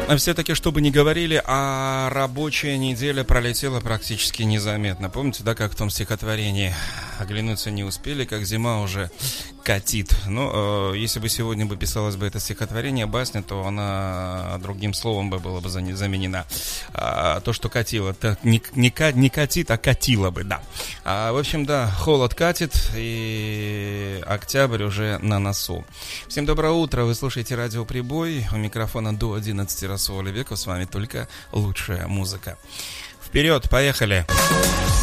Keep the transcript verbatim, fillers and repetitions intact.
Все-таки, что бы ни говорили, а рабочая неделя пролетела практически незаметно. Помните, да, как в том стихотворении? Оглянуться не успели, как зима уже катит. Но э, если бы сегодня бы писалось бы это стихотворение, басня, то она другим словом бы была бы заменена. А, то, что катило, это не, не, не катит, а катило бы, да. А, в общем, да, холод катит, и октябрь уже на носу. Всем доброе утро, вы слушаете радио Прибой. У микрофона до одиннадцати Расул Оливеков. С вами только лучшая музыка. Вперед, поехали!